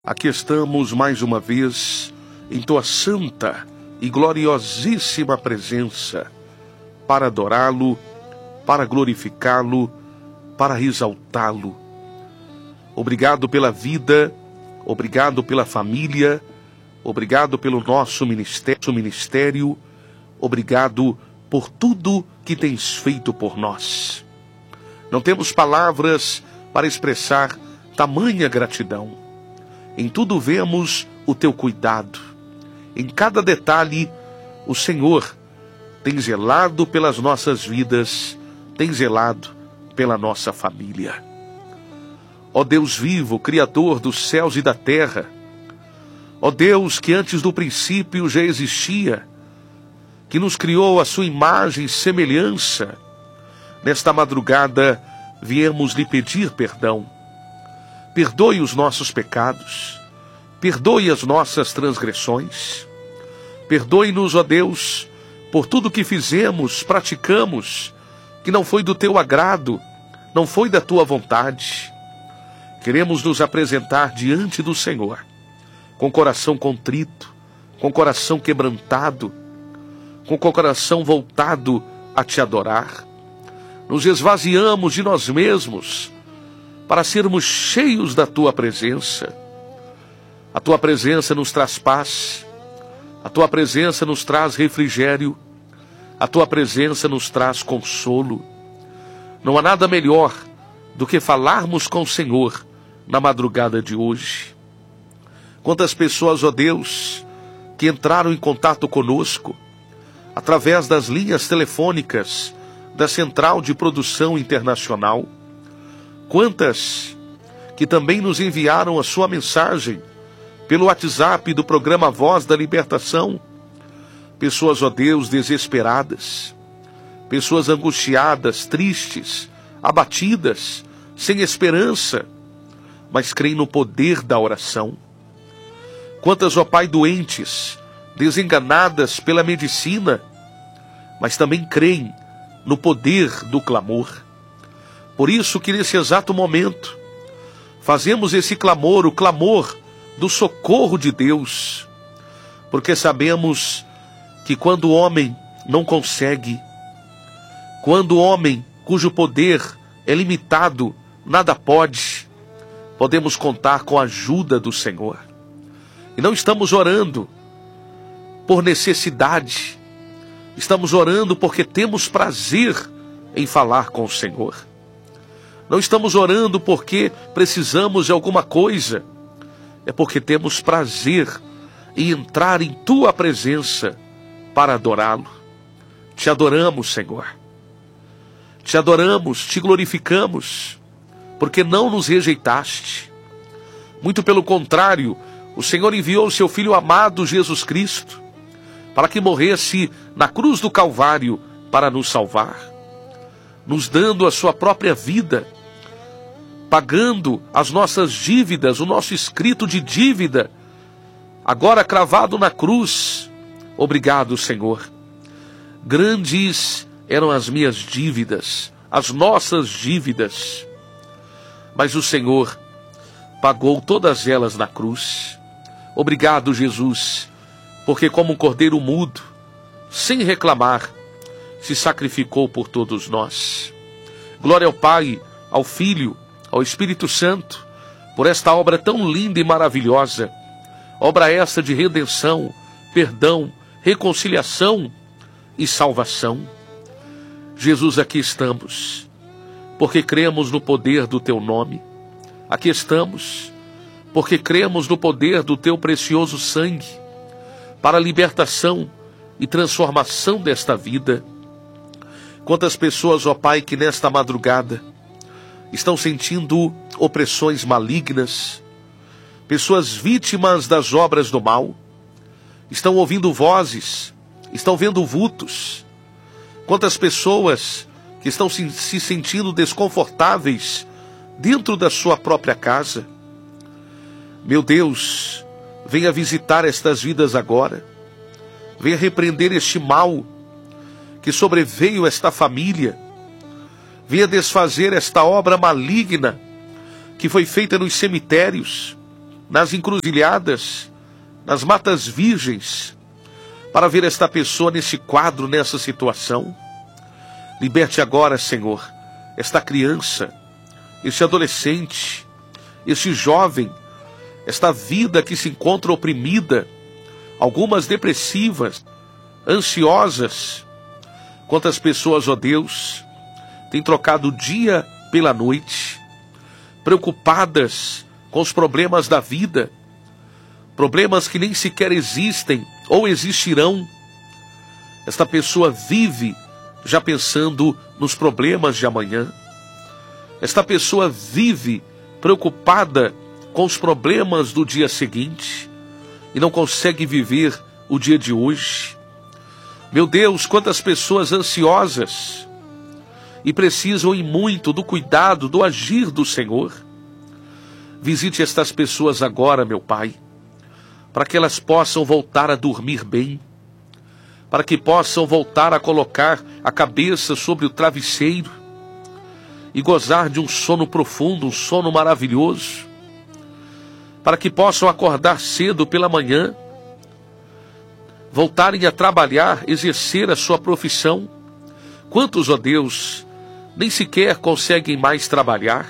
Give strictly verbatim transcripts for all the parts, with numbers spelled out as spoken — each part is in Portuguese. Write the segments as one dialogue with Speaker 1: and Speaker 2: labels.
Speaker 1: Aqui estamos mais uma vez em tua santa e gloriosíssima presença para adorá-lo, para glorificá-lo, para exaltá-lo. Obrigado pela vida, obrigado pela família, obrigado pelo nosso ministério, ministério, obrigado por tudo que tens feito por nós. Não temos palavras para expressar tamanha gratidão. Em tudo vemos o teu cuidado. Em cada detalhe, o Senhor tem zelado pelas nossas vidas, tem zelado pela nossa família. Ó Deus vivo, Criador dos céus e da terra, ó Deus que antes do princípio já existia, que nos criou a sua imagem e semelhança, nesta madrugada viemos lhe pedir perdão. Perdoe os nossos pecados, perdoe as nossas transgressões, perdoe-nos, ó Deus, por tudo que fizemos, praticamos, que não foi do teu agrado, não foi da tua vontade. Queremos nos apresentar diante do Senhor, com coração contrito, com coração quebrantado, com coração voltado a te adorar. Nos esvaziamos de nós mesmos, para sermos cheios da tua presença. A tua presença nos traz paz, a tua presença nos traz refrigério, a tua presença nos traz consolo. Não há nada melhor do que falarmos com o Senhor na madrugada de hoje. Quantas pessoas, ó Deus, que entraram em contato conosco, através das linhas telefônicas da Central de Produção Internacional, quantas que também nos enviaram a sua mensagem pelo WhatsApp do programa Voz da Libertação. Pessoas, ó Deus, desesperadas, pessoas angustiadas, tristes, abatidas, sem esperança, mas creem no poder da oração. Quantas, ó Pai, doentes, desenganadas pela medicina, mas também creem no poder do clamor. Por isso que nesse exato momento, fazemos esse clamor, o clamor do socorro de Deus, porque sabemos que quando o homem não consegue, quando o homem cujo poder é limitado, nada pode, podemos contar com a ajuda do Senhor. E não estamos orando por necessidade, estamos orando porque temos prazer em falar com o Senhor. Não estamos orando porque precisamos de alguma coisa, é porque temos prazer em entrar em tua presença para adorá-lo. Te adoramos, Senhor. Te adoramos, te glorificamos, porque não nos rejeitaste. Muito pelo contrário, o Senhor enviou o seu Filho amado, Jesus Cristo, para que morresse na cruz do Calvário para nos salvar, nos dando a sua própria vida, pagando as nossas dívidas, o nosso escrito de dívida, agora cravado na cruz. Obrigado, Senhor. Grandes eram as minhas dívidas, as nossas dívidas, mas o Senhor pagou todas elas na cruz. Obrigado, Jesus, porque como um cordeiro mudo, sem reclamar, se sacrificou por todos nós. Glória ao Pai, ao Filho, ao Espírito Santo, por esta obra tão linda e maravilhosa, obra esta de redenção, perdão, reconciliação e salvação. Jesus, aqui estamos, porque cremos no poder do teu nome. Aqui estamos, porque cremos no poder do teu precioso sangue, para a libertação e transformação desta vida. Quantas pessoas, ó Pai, que nesta madrugada estão sentindo opressões malignas, pessoas vítimas das obras do mal, estão ouvindo vozes, estão vendo vultos. Quantas pessoas que estão se, se sentindo desconfortáveis dentro da sua própria casa. Meu Deus, venha visitar estas vidas agora, venha repreender este mal que sobreveio a esta família, venha desfazer esta obra maligna que foi feita nos cemitérios, nas encruzilhadas, nas matas virgens, para ver esta pessoa nesse quadro, nessa situação. Liberte agora, Senhor, esta criança, este adolescente, este jovem, esta vida que se encontra oprimida, algumas depressivas, ansiosas. Quantas pessoas, ó Deus, têm trocado o dia pela noite, preocupadas com os problemas da vida, problemas que nem sequer existem ou existirão. Esta pessoa vive já pensando nos problemas de amanhã. Esta pessoa vive preocupada com os problemas do dia seguinte e não consegue viver o dia de hoje. Meu Deus, quantas pessoas ansiosas e precisam em muito do cuidado, do agir do Senhor. Visite estas pessoas agora, meu Pai, para que elas possam voltar a dormir bem, para que possam voltar a colocar a cabeça sobre o travesseiro e gozar de um sono profundo, um sono maravilhoso, para que possam acordar cedo pela manhã, voltarem a trabalhar, exercer a sua profissão. Quantos, ó Deus, nem sequer conseguem mais trabalhar?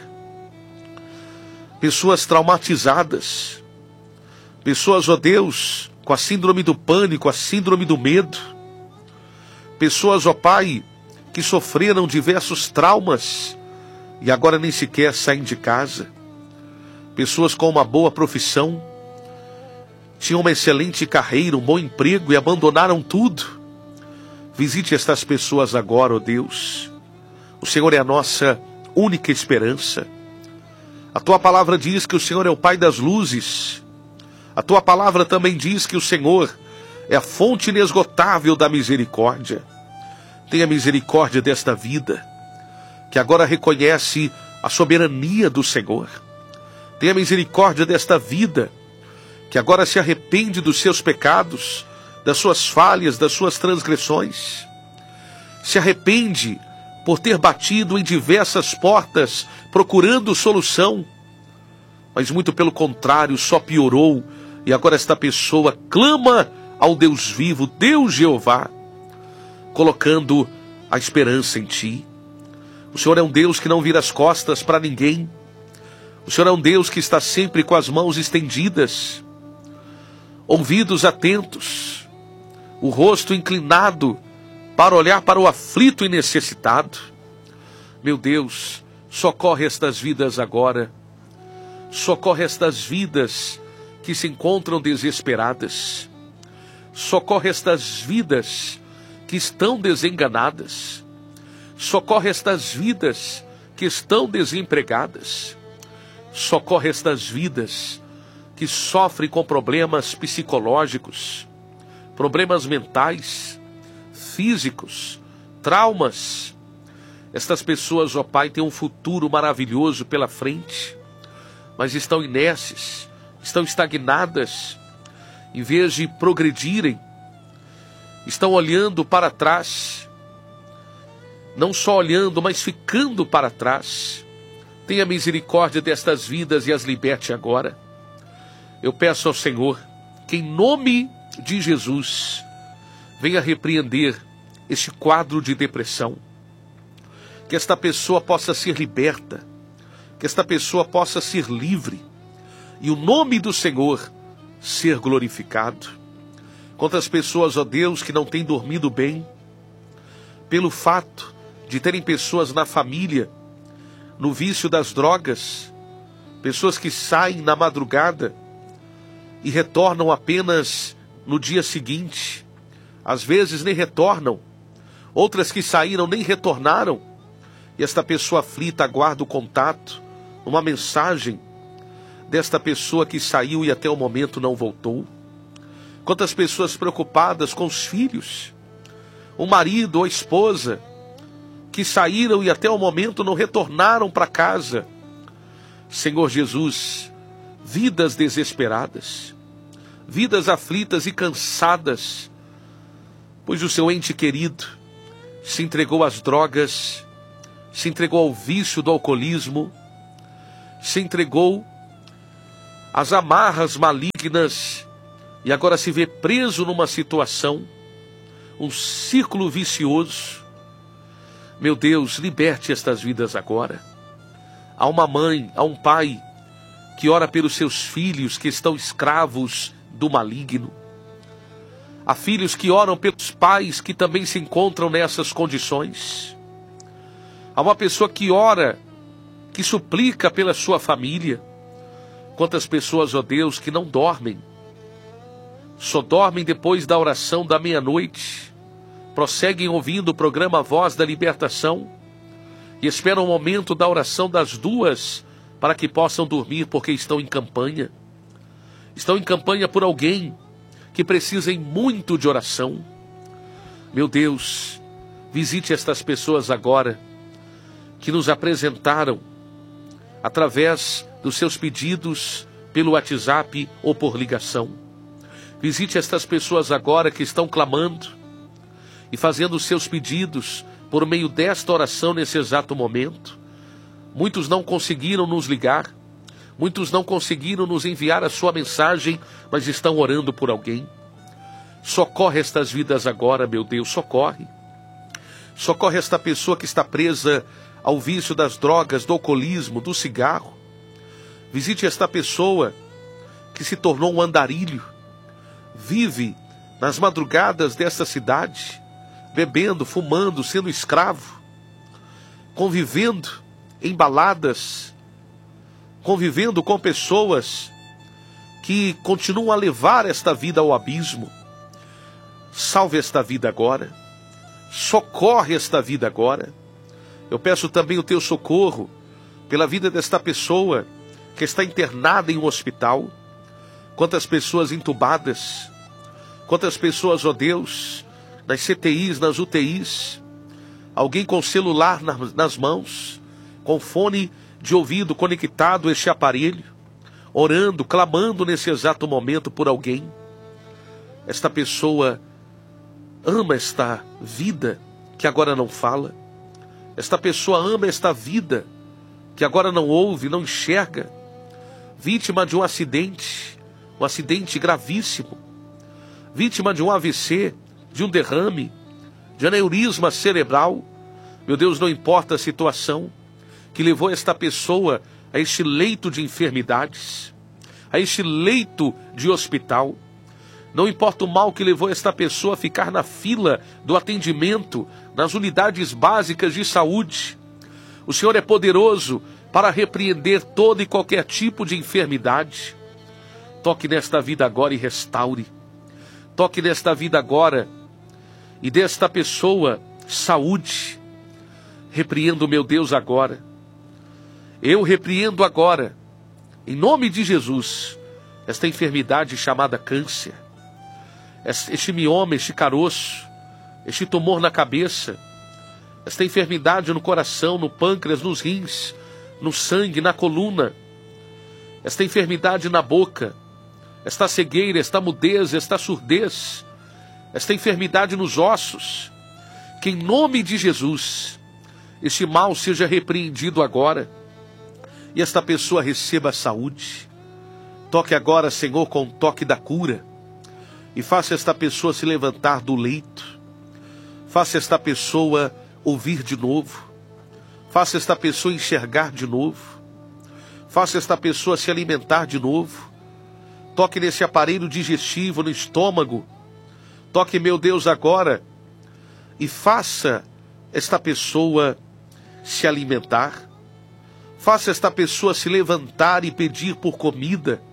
Speaker 1: Pessoas traumatizadas, pessoas, ó Deus, com a síndrome do pânico, a síndrome do medo, pessoas, ó Pai, que sofreram diversos traumas e agora nem sequer saem de casa, pessoas com uma boa profissão, tinham uma excelente carreira, um bom emprego e abandonaram tudo. Visite estas pessoas agora, ó Deus. O Senhor é a nossa única esperança. A Tua palavra diz que o Senhor é o Pai das luzes. A Tua palavra também diz que o Senhor é a fonte inesgotável da misericórdia. Tenha misericórdia desta vida, que agora reconhece a soberania do Senhor. Tenha misericórdia desta vida, que agora se arrepende dos seus pecados, das suas falhas, das suas transgressões. Se arrepende por ter batido em diversas portas, procurando solução, mas muito pelo contrário, só piorou, e agora esta pessoa clama ao Deus vivo, Deus Jeová, colocando a esperança em Ti. O Senhor é um Deus que não vira as costas para ninguém. O Senhor é um Deus que está sempre com as mãos estendidas, ouvidos atentos, o rosto inclinado para olhar para o aflito e necessitado. Meu Deus, socorre estas vidas agora. Socorre estas vidas que se encontram desesperadas. Socorre estas vidas que estão desenganadas. Socorre estas vidas que estão desempregadas. Socorre estas vidas que sofrem com problemas psicológicos, problemas mentais, físicos, traumas. Estas pessoas, ó Pai, têm um futuro maravilhoso pela frente, mas estão inertes, estão estagnadas, em vez de progredirem, estão olhando para trás, não só olhando, mas ficando para trás. Tenha misericórdia destas vidas e as liberte agora. Eu peço ao Senhor que, em nome de Jesus, venha repreender este quadro de depressão, que esta pessoa possa ser liberta, que esta pessoa possa ser livre, e o nome do Senhor ser glorificado. Quantas pessoas, ó Deus, que não têm dormido bem, pelo fato de terem pessoas na família, no vício das drogas, pessoas que saem na madrugada e retornam apenas no dia seguinte, às vezes nem retornam, outras que saíram nem retornaram, e esta pessoa aflita aguarda o contato, uma mensagem desta pessoa que saiu e até o momento não voltou. Quantas pessoas preocupadas com os filhos, o marido ou a esposa, que saíram e até o momento não retornaram para casa. Senhor Jesus, vidas desesperadas, vidas aflitas e cansadas, pois o seu ente querido se entregou às drogas, se entregou ao vício do alcoolismo, se entregou as amarras malignas e agora se vê preso numa situação, um círculo vicioso. Meu Deus, liberte estas vidas agora. Há uma mãe, há um pai que ora pelos seus filhos que estão escravos do maligno. Há filhos que oram pelos pais que também se encontram nessas condições. Há uma pessoa que ora, que suplica pela sua família. Quantas pessoas, ó Deus, que não dormem, só dormem depois da oração da meia-noite, prosseguem ouvindo o programa Voz da Libertação e esperam o momento da oração das duas para que possam dormir, porque estão em campanha. Estão em campanha por alguém que precisem muito de oração. Meu Deus, visite estas pessoas agora que nos apresentaram através dos seus pedidos pelo WhatsApp ou por ligação. Visite estas pessoas agora que estão clamando e fazendo os seus pedidos por meio desta oração nesse exato momento. Muitos não conseguiram nos ligar, muitos não conseguiram nos enviar a sua mensagem, mas estão orando por alguém. Socorre estas vidas agora, meu Deus, socorre. Socorre esta pessoa que está presa ao vício das drogas, do alcoolismo, do cigarro. Visite esta pessoa que se tornou um andarilho, vive nas madrugadas desta cidade, bebendo, fumando, sendo escravo, convivendo em baladas, convivendo com pessoas que continuam a levar esta vida ao abismo. Salve esta vida agora, socorre esta vida agora. Eu peço também o teu socorro pela vida desta pessoa que está internada em um hospital. Quantas pessoas entubadas, quantas pessoas, ó Deus, nas C T Is, nas U T Is, alguém com celular nas mãos, com fone de ouvido conectado a este aparelho, orando, clamando nesse exato momento por alguém. Esta pessoa ama esta vida que agora não fala. Esta pessoa ama esta vida que agora não ouve, não enxerga. Vítima de um acidente, um acidente gravíssimo. Vítima de um A V C, de um derrame, de aneurisma cerebral. Meu Deus, não importa a situação que levou esta pessoa a este leito de enfermidades, a este leito de hospital. Não importa o mal que levou esta pessoa a ficar na fila do atendimento, nas unidades básicas de saúde. O Senhor é poderoso para repreender todo e qualquer tipo de enfermidade. Toque nesta vida agora e restaure. Toque nesta vida agora e desta pessoa saúde. Repreendo, meu Deus, agora. Eu repreendo agora, em nome de Jesus, esta enfermidade chamada câncer, este mioma, este caroço, este tumor na cabeça, esta enfermidade no coração, no pâncreas, nos rins, no sangue, na coluna, esta enfermidade na boca, esta cegueira, esta mudez, esta surdez, esta enfermidade nos ossos, que em nome de Jesus, este mal seja repreendido agora, e esta pessoa receba a saúde. Toque agora, Senhor, com o toque da cura, e faça esta pessoa se levantar do leito, faça esta pessoa ouvir de novo, faça esta pessoa enxergar de novo, faça esta pessoa se alimentar de novo. Toque nesse aparelho digestivo, no estômago, toque, meu Deus, agora, e faça esta pessoa se alimentar, faça esta pessoa se levantar e pedir por comida.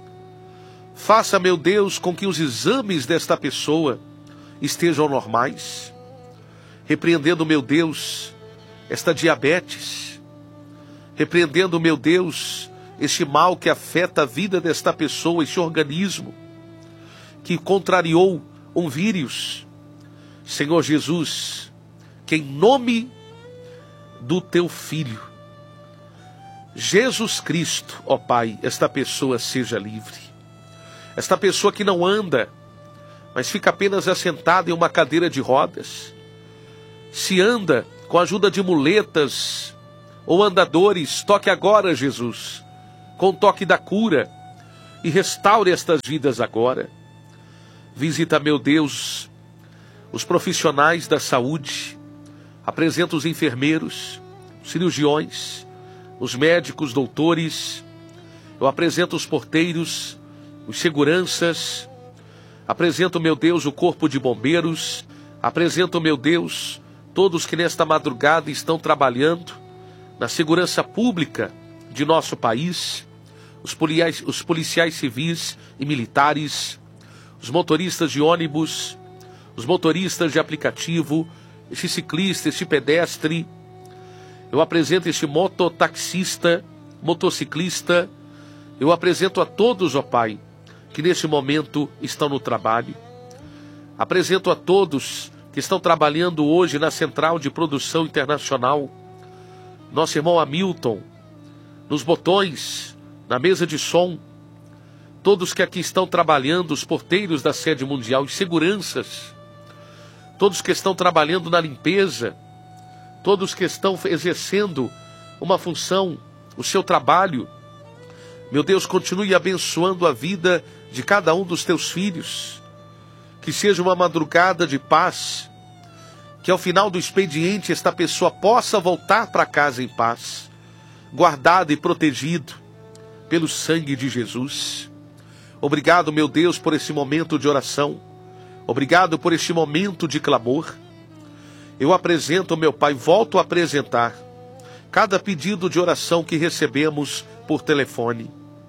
Speaker 1: Faça, meu Deus, com que os exames desta pessoa estejam normais. Repreendendo, meu Deus, esta diabetes. Repreendendo, meu Deus, este mal que afeta a vida desta pessoa, este organismo, que contrariou um vírus. Senhor Jesus, que em nome do teu Filho, Jesus Cristo, ó Pai, esta pessoa seja livre. Esta pessoa que não anda, mas fica apenas assentada em uma cadeira de rodas, se anda com a ajuda de muletas ou andadores, toque agora, Jesus, com o toque da cura, e restaure estas vidas agora. Visita, meu Deus, os profissionais da saúde. Apresenta os enfermeiros, os cirurgiões, os médicos, doutores. Eu apresento os porteiros, os seguranças. Apresento, meu Deus, o corpo de bombeiros. Apresento, meu Deus, todos que nesta madrugada estão trabalhando na segurança pública de nosso país, os policiais, os policiais civis e militares, os motoristas de ônibus, os motoristas de aplicativo, este ciclista, este pedestre. Eu apresento este mototaxista, motociclista. Eu apresento a todos, ó Pai, que neste momento estão no trabalho. Apresento a todos que estão trabalhando hoje na Central de Produção Internacional. Nosso irmão Hamilton, nos botões, na mesa de som. Todos que aqui estão trabalhando, os porteiros da sede mundial, os seguranças. Todos que estão trabalhando na limpeza. Todos que estão exercendo uma função, o seu trabalho. Meu Deus, continue abençoando a vida de cada um dos teus filhos. Que seja uma madrugada de paz. Que ao final do expediente esta pessoa possa voltar para casa em paz. Guardado e protegido pelo sangue de Jesus. Obrigado, meu Deus, por esse momento de oração. Obrigado por este momento de clamor. Eu apresento, meu Pai, volto a apresentar cada pedido de oração que recebemos por telefone.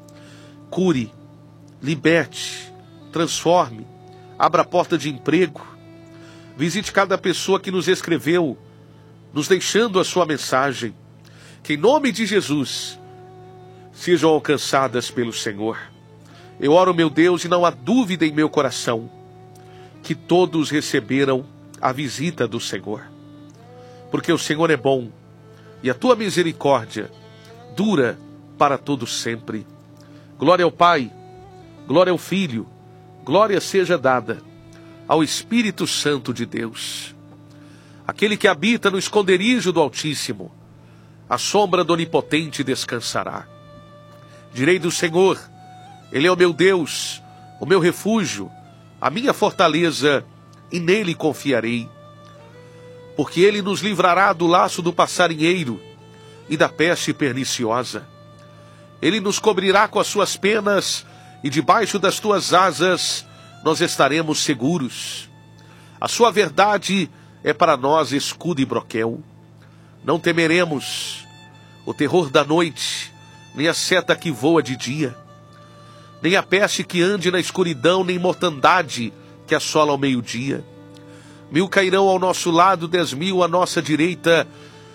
Speaker 1: Cure, liberte, transforme, abra a porta de emprego. Visite cada pessoa que nos escreveu, nos deixando a sua mensagem. Que em nome de Jesus sejam alcançadas pelo Senhor. Eu oro, meu Deus, e não há dúvida em meu coração que todos receberam a visita do Senhor. Porque o Senhor é bom e a tua misericórdia dura para todo sempre. Glória ao Pai, glória ao Filho, glória seja dada ao Espírito Santo de Deus. Aquele que habita no esconderijo do Altíssimo, a sombra do Onipotente descansará. Direi do Senhor, Ele é o meu Deus, o meu refúgio, a minha fortaleza, e nele confiarei. Porque Ele nos livrará do laço do passarinheiro e da peste perniciosa. Ele nos cobrirá com as suas penas, e debaixo das tuas asas nós estaremos seguros. A sua verdade é para nós escudo e broquel. Não temeremos o terror da noite, nem a seta que voa de dia, nem a peste que ande na escuridão, nem mortandade que assola ao meio-dia. Mil cairão ao nosso lado, dez mil à nossa direita,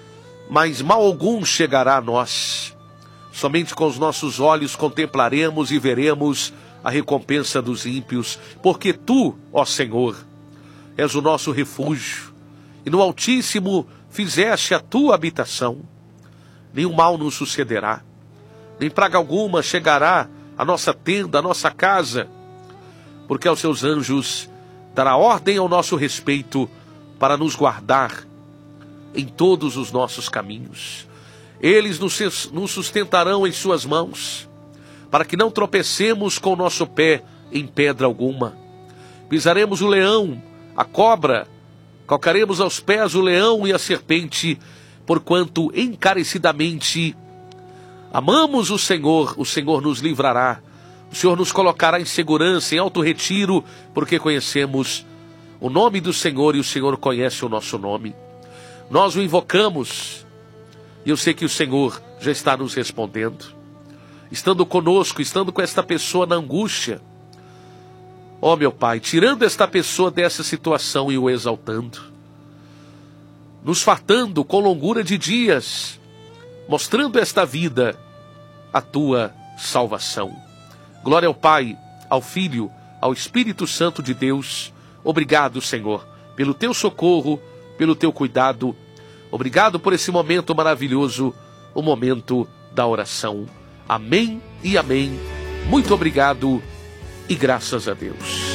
Speaker 1: mas mal algum chegará a nós. Somente com os nossos olhos contemplaremos e veremos a recompensa dos ímpios, porque tu, ó Senhor, és o nosso refúgio, e no Altíssimo fizeste a tua habitação. Nenhum mal nos sucederá, nem praga alguma chegará à nossa tenda, à nossa casa, porque aos seus anjos dará ordem ao nosso respeito para nos guardar em todos os nossos caminhos. Eles nos sustentarão em suas mãos, para que não tropecemos com o nosso pé em pedra alguma. Pisaremos o leão, a cobra, calcaremos aos pés o leão e a serpente, porquanto encarecidamente amamos o Senhor, o Senhor nos livrará. O Senhor nos colocará em segurança, em alto retiro, porque conhecemos o nome do Senhor e o Senhor conhece o nosso nome. Nós o invocamos e eu sei que o Senhor já está nos respondendo. Estando conosco, estando com esta pessoa na angústia. Ó meu Pai, tirando esta pessoa dessa situação e o exaltando. Nos fartando com longura de dias, mostrando esta vida a tua salvação. Glória ao Pai, ao Filho, ao Espírito Santo de Deus. Obrigado, Senhor, pelo teu socorro, pelo teu cuidado. Obrigado por esse momento maravilhoso, o momento da oração. Amém e amém. Muito obrigado e graças a Deus.